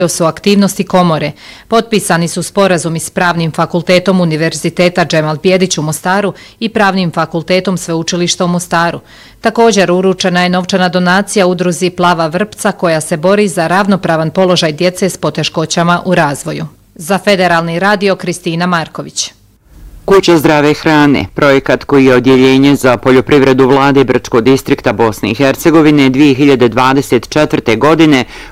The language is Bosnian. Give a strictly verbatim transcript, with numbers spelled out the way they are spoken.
su aktivnosti komore. Potpisani su sporazumi s Pravnim fakultetom Univerziteta Džemal Bijedić u Mostaru i Pravnim fakultetom Sveučilišta u Mostaru. Također uručena je novčana donacija udruzi Plava vrpca koja se bori za ravnopravan položaj djece s poteškoćama u razvoju. Za Federalni radio Kristina Marković. Kuća zdrave hrane, projekat koji je odjeljenje za poljoprivredu vlade Brčko distrikta Bosne i Hercegovine dvije hiljade dvadeset četvrte. godine